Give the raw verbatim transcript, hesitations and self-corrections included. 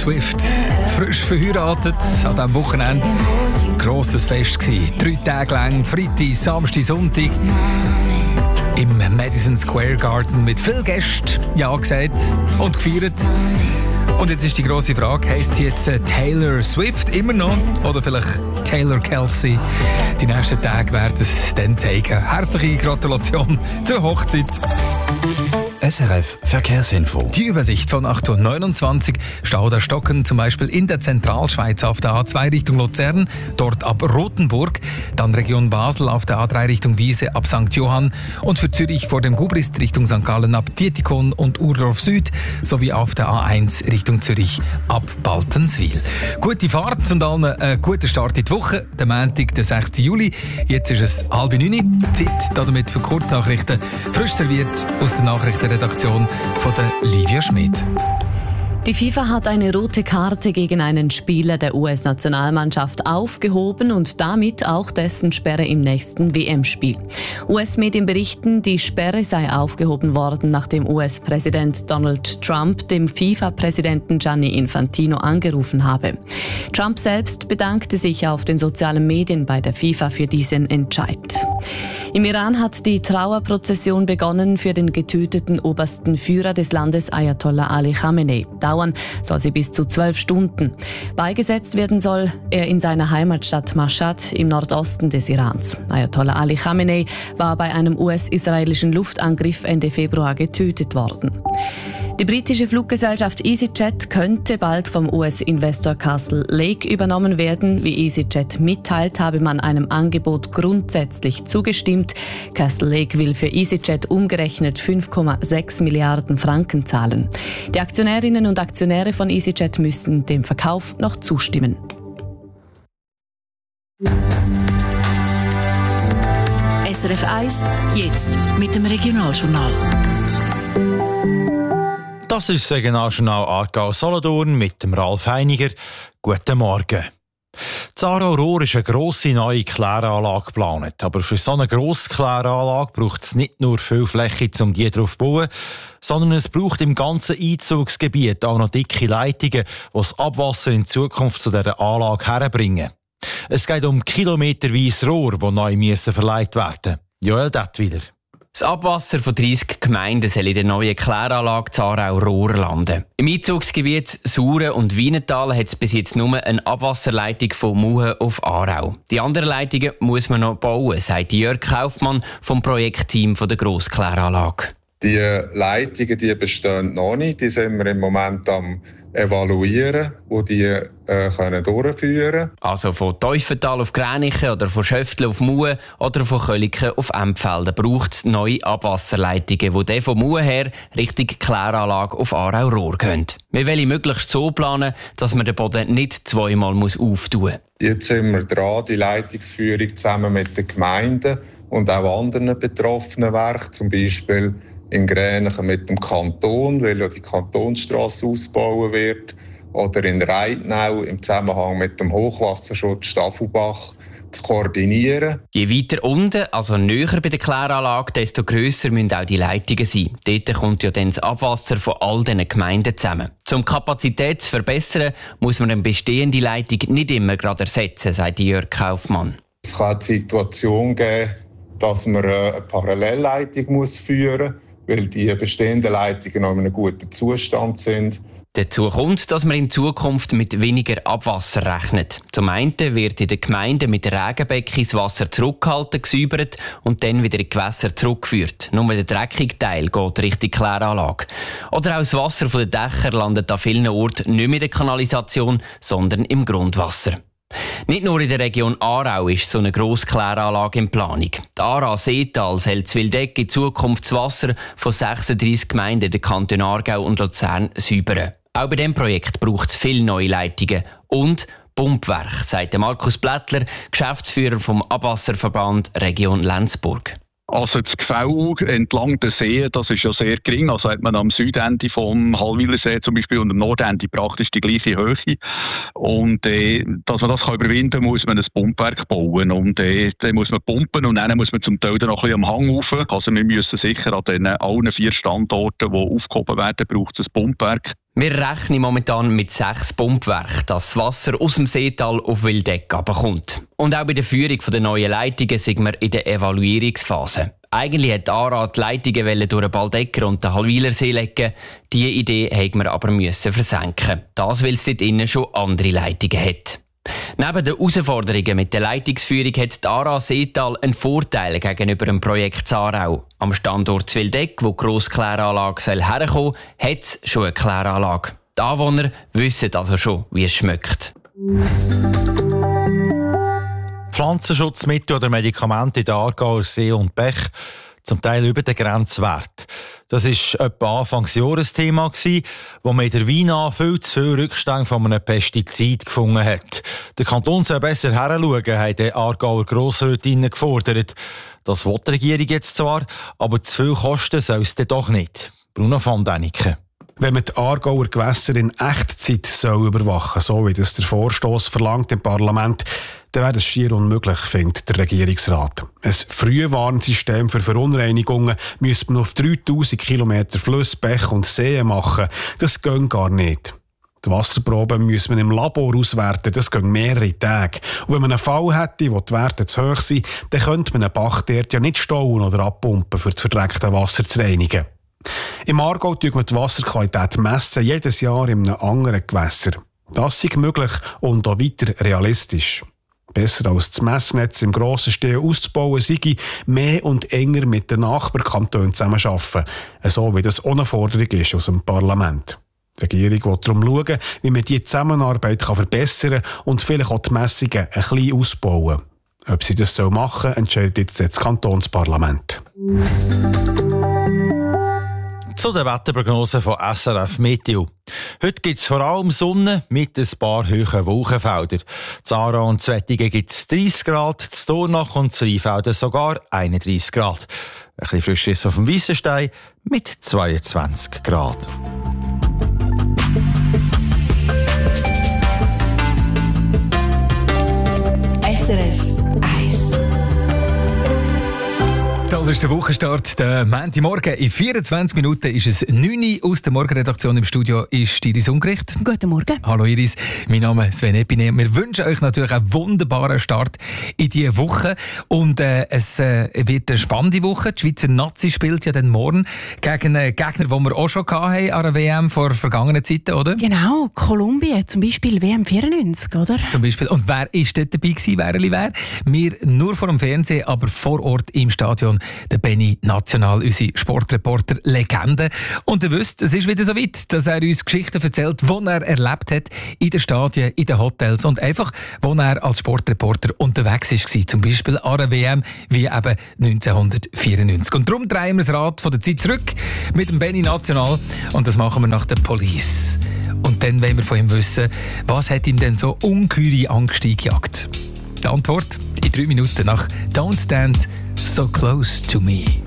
Swift. Frisch verheiratet an diesem Wochenende. Grosses Fest gsi. Drei Tage lang, Freitag, Samstag, Sonntag. Im Madison Square Garden mit vielen Gästen. Ja gesagt und gefeiert. Und jetzt ist die grosse Frage, heisst sie jetzt Taylor Swift immer noch? Oder vielleicht Taylor Kelsey? Die nächsten Tage werden es dann zeigen. Herzliche Gratulation zur Hochzeit. S R F Verkehrsinfo. Die Übersicht von acht Uhr neunundzwanzig. Stau oder Stocken zum Beispiel in der Zentralschweiz auf der A zwei Richtung Luzern, dort ab Rothenburg. Dann Region Basel auf der A drei Richtung Wiese ab Sankt Johann. Und für Zürich vor dem Gubrist Richtung Sankt Gallen ab Dietikon und Urdorf Süd. Sowie auf der A eins Richtung Zürich ab Baltenswil. Gute Fahrt und allen einen guten Start in die Woche. Der Montag, der sechsten Juli. Jetzt ist es halb neun. Zeit damit für Kurznachrichten. Frisch serviert aus der Nachrichtenredaktion von der Livia Schmid. Die FIFA hat eine rote Karte gegen einen Spieler der U S-Nationalmannschaft aufgehoben und damit auch dessen Sperre im nächsten W M-Spiel. U S-Medien berichten, die Sperre sei aufgehoben worden, nachdem U S-Präsident Donald Trump dem FIFA-Präsidenten Gianni Infantino angerufen habe. Trump selbst bedankte sich auf den sozialen Medien bei der FIFA für diesen Entscheid. Im Iran hat die Trauerprozession begonnen für den getöteten obersten Führer des Landes Ayatollah Ali Khamenei. Dauern soll sie bis zu zwölf Stunden. Beigesetzt werden soll er in seiner Heimatstadt Mashhad im Nordosten des Irans. Ayatollah Ali Khamenei war bei einem U S-israelischen Luftangriff Ende Februar getötet worden. Die britische Fluggesellschaft EasyJet könnte bald vom U S-Investor Castle Lake übernommen werden. Wie EasyJet mitteilt, habe man einem Angebot grundsätzlich zugestimmt. Castle Lake will für EasyJet umgerechnet fünf Komma sechs Milliarden Franken zahlen. Die Aktionärinnen und Aktionäre von EasyJet müssen dem Verkauf noch zustimmen. S R F eins, jetzt mit dem Regionaljournal. Das ist das Regionaljournal Aargau-Solothurn mit dem Ralf Heiniger. Guten Morgen. In Aarau-Rohr ist eine grosse neue Kläranlage geplant. Aber für so eine grosse Kläranlage braucht es nicht nur viel Fläche, um die drauf zu bauen, sondern es braucht im ganzen Einzugsgebiet auch noch dicke Leitungen, die das Abwasser in Zukunft zu dieser Anlage herbringen. Es geht um kilometerweise Rohr, die neu müssen verleiht werden. Joel Dettwiler. Das Abwasser von dreissig Gemeinden soll in der neuen Kläranlage Zarau-Rohr landen. Im Einzugsgebiet Sauren und Wienetal hat es bis jetzt nur eine Abwasserleitung von Muhen auf Aarau. Die anderen Leitungen muss man noch bauen, sagt Jörg Kaufmann vom Projektteam der Grosskläranlage. Die Leitungen die bestehen noch nicht, die sind wir im Moment am evaluieren, wo die äh, können durchführen. Also von Teufental auf Gränichen oder von Schöftle auf Muhen oder von Köliken auf Empfelden braucht es neue Abwasserleitungen, die dann von Muhen her Richtung Kläranlage auf Aarau-Rohr gehen. Wir wollen möglichst so planen, dass man den Boden nicht zweimal auftun muss. Jetzt sind wir dran, die Leitungsführung zusammen mit den Gemeinden und auch anderen betroffenen Werken, zum Beispiel in Gränichen mit dem Kanton, weil ja die Kantonsstrasse ausgebaut wird, oder in Reitnau im Zusammenhang mit dem Hochwasserschutz Staffelbach zu koordinieren. Je weiter unten, also näher bei der Kläranlage, desto grösser müssen auch die Leitungen sein. Dort kommt ja dann das Abwasser von all diesen Gemeinden zusammen. Um die Kapazität zu verbessern, muss man eine bestehende Leitung nicht immer gerade ersetzen, sagt Jörg Kaufmann. Es kann die Situation geben, dass man eine Parallelleitung führen muss, weil die bestehenden Leitungen noch in einem guten Zustand sind. Dazu kommt, dass man in Zukunft mit weniger Abwasser rechnet. Zum einen wird in den Gemeinden mit Regenbecken das Wasser zurückgehalten, gesäubert und dann wieder in die Gewässer zurückgeführt. Nur der dreckige Teil geht Richtung Kläranlage. Oder auch das Wasser von den Dächern landet an vielen Orten nicht mehr in der Kanalisation, sondern im Grundwasser. Nicht nur in der Region Aarau ist so eine Grosskläranlage in Planung. Die Aarau-Seetal soll Zwildeck in Zukunft das Wasser von sechsunddreissig Gemeinden in den Kantonen Aargau und Luzern säubern. Auch bei diesem Projekt braucht es viele neue Leitungen und Pumpwerk, sagt Markus Blättler, Geschäftsführer vom Abwasserverband Region Lenzburg. Also das Gefälle entlang der See, das ist ja sehr gering. Also hat man am Südende vom Hallwilersee zum Beispiel und am Nordende praktisch die gleiche Höhe. Und äh, dass man das kann überwinden kann, muss man ein Pumpwerk bauen. Und äh, dann muss man pumpen und dann muss man zum Teil dann noch ein bisschen am Hang rauf. Also wir müssen sicher an den allen vier Standorten, die aufgehoben werden, braucht es ein Pumpwerk. Wir rechnen momentan mit sechs Pumpwerken, dass das Wasser aus dem Seetal auf Wildeck kommt. Und auch bei der Führung der neuen Leitungen sind wir in der Evaluierungsphase. Eigentlich wollte A R A die Leitungen durch den Baldecker und den Hallwilersee legen. Diese Idee mussten wir aber versenken. Das, weil es dort innen schon andere Leitungen hat. Neben den Herausforderungen mit der Leitungsführung hat die A R A Seetal einen Vorteil gegenüber dem Projekt Zarau. Am Standort Wildeck, wo die Grosskläranlage herkommen soll, hat es schon eine Kläranlage. Die Anwohner wissen also schon, wie es schmeckt. Pflanzenschutzmittel oder Medikamente in der Aargauer See und Bech, zum Teil über den Grenzwert. Das war etwa Anfangs Jahres Thema, wo man in der Weina viel zu viel Rückstände von einem Pestizid gefunden hat. Der Kanton soll besser hinschauen, haben die Aargauer Grossrätinnen gefordert. Das will die Regierung jetzt zwar, aber zu viel kosten soll es dann doch nicht. Bruno van Däniken. Wenn man die Aargauer Gewässer in Echtzeit soll überwachen soll, so wie das der Vorstoss verlangt im Parlament, dann wäre das schier unmöglich, findet der Regierungsrat. Ein Frühwarnsystem für Verunreinigungen müsste man auf dreitausend Kilometer Flüsse, Bäche und Seen machen. Das geht gar nicht. Die Wasserproben muss man im Labor auswerten, das geht mehrere Tage. Und wenn man einen Fall hätte, wo die Werte zu hoch sind, dann könnte man einen Bach dort ja nicht stauen oder abpumpen, für das verdreckte Wasser zu reinigen. Im Aargau messen wir die Wasserqualität messen, jedes Jahr in einem anderen Gewässer. Das ist möglich und auch weiter realistisch. Besser als das Messnetz im grossen Stil auszubauen, sei mehr und enger mit den Nachbarkantonen zusammenarbeiten, so wie das ohne Forderung ist aus dem Parlament. Die Regierung will darum schauen, wie man diese Zusammenarbeit verbessern kann und vielleicht auch die Messungen ein bisschen ausbauen. Ob sie das machen soll, entscheidet jetzt das Kantonsparlament. Zu den Wetterprognosen von S R F Meteo. Heute gibt es vor allem Sonne mit ein paar hohen Wolkenfeldern. In Aarau und Zwettigen gibt es dreißig Grad, in Dornach und Rheinfelden sogar einunddreißig Grad. Ein bisschen frisch ist auf dem Weissenstein mit zweiundzwanzig Grad. S R F eins. Das ist der Wochenstart, der Montagmorgen. In vierundzwanzig Minuten ist es neun Uhr. Aus der Morgenredaktion im Studio ist Iris Ungericht. Guten Morgen. Hallo Iris, mein Name ist Sven Epine. Wir wünschen euch natürlich einen wunderbaren Start in diese Woche. Und äh, es äh, wird eine spannende Woche. Die Schweizer Nazi spielt ja dann morgen gegen einen Gegner, den wir auch schon hatten an der W M vor vergangenen Zeiten, oder? Genau, Kolumbien, zum Beispiel W M vierundneunzig, oder? Zum Beispiel. Und wer ist dort dabei gewesen, wer wer? Wir nur vor dem Fernsehen, aber vor Ort im Stadion. Der Benni National, unsere Sportreporter Legende. Und ihr wisst, es ist wieder so weit, dass er uns Geschichten erzählt, die er erlebt hat in den Stadien, in den Hotels und einfach, wo er als Sportreporter unterwegs war, zum Beispiel an der W M, wie eben neunzehnhundertvierundneunzig. Und darum drehen wir das Rad von der Zeit zurück mit dem Benni National und das machen wir nach der Police. Und dann wollen wir von ihm wissen, was hat ihm denn so ungeheure Angst eingejagt? Die Antwort in drei Minuten nach Don't Stand So Close to Me.